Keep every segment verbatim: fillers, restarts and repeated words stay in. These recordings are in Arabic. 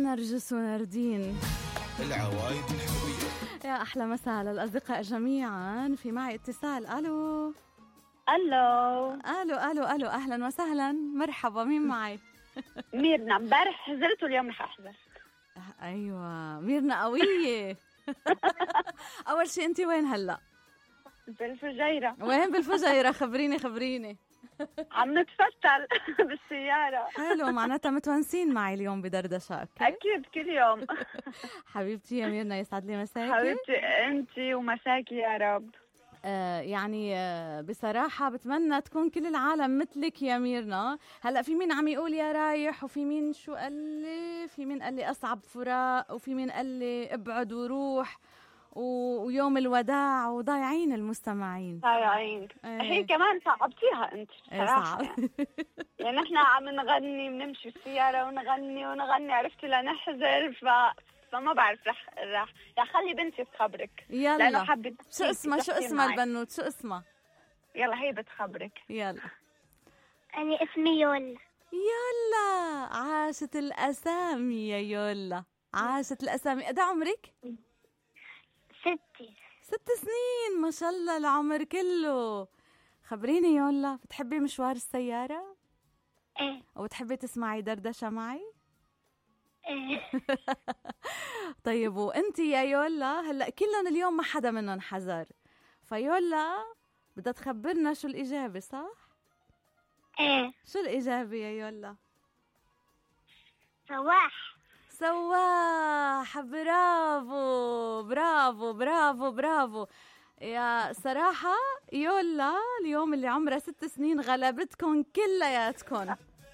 نرجس ونردين العوايد الحلوية. يا أحلى مساء على الأصدقاء جميعا. في معي اتصال. ألو الو ألو ألو ألو أهلا وسهلا، مرحبا، مين معي؟ ميرنا. امبارح حزرت واليوم رح احزر. أيوة ميرنا قوية. أول شيء أنت وين هلأ؟ بالفجيرة. وين بالفجيرة؟ خبريني خبريني. عم نتفتل بالسيارة. حلو، معناتها متونسين معي اليوم بدردشة. أكيد كل يوم. حبيبتي يا ميرنا، يسعد لي مساكي. حبيبتي أنتي ومساكي يا رب. آه يعني آه بصراحة بتمنى تكون كل العالم مثلك يا ميرنا. هلأ في مين عم يقول يا رايح، وفي مين شو قال لي، في مين قال لي أصعب فراق، وفي مين قال لي ابعد وروح، ويوم الوداع، وضايعين المستمعين. ضايعين. ايه. هي كمان صعبتيها أنت صراحة. ايه يعني. يعني نحن عم نغني، بنمشي بالسيارة ونغني ونغني، عرفتي لنحزر. ف فما بعرف رح رح رح خلي بنتي تخبرك. يلا لأنه حبت. شو اسمها شو اسمها البنوت شو اسمها؟ يلا هي بتخبرك. يلا. أنا اسمي يولا. يلا عاشت الأسامي يا يولا، عاشت الأسامي. قد عمرك؟ ستي. ست سنين، ما شاء الله العمر كله. خبريني يولا، بتحبي مشوار السيارة؟ ايه وبتحبي تسمعي دردشة معي؟ ايه. طيب وانتي يا يولا، هلأ كلهم اليوم ما حدا منهم حذر، فيولا بدها تخبرنا شو الإجابة، صح؟ ايه. شو الإجابة يا يولا؟ صواح. سواح. برافو برافو برافو برافو يا صراحة يولا. اليوم اللي عمرها ست سنين غلبتكم كلياتكم.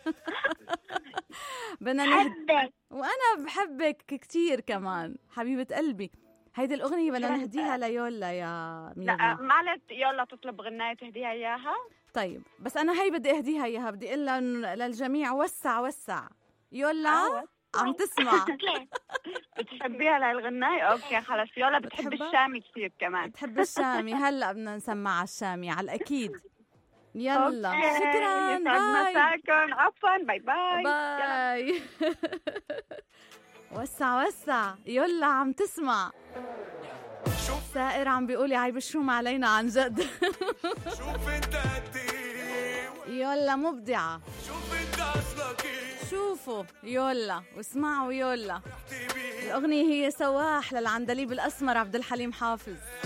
بدنا بحبك. وأنا بحبك كتير كمان حبيبة قلبي. هيدي الأغنية بدنا نهديها ليولا يا ميرنا. لا معلش يلا تطلب غناية تهديها إياها. طيب بس أنا هي بدي أهديها إياها، بدي أقول للجميع وسع وسع. يولا عم تسمع. بتحبيها لهالغناية؟ اوكي خلاص. يلا بتحب بتحبها؟ الشامي كثير كمان. بتحب الشامي؟ هلا بدنا نسمع الشامي على الأكيد. يلا أوكي. شكرا، يسعد باي مساكم. عفوا، باي باي. باي. وسع وسع. يلا عم تسمع. سائر عم بيقولي عيب الشوم علينا عن جد. شوف انت قدي، يلا مبدعة. شوف انت اصلك ايه. شوفوا يلا واسمعوا يلا. تبي الأغنية هي سواح للعندليب الأسمر عبد الحليم حافظ.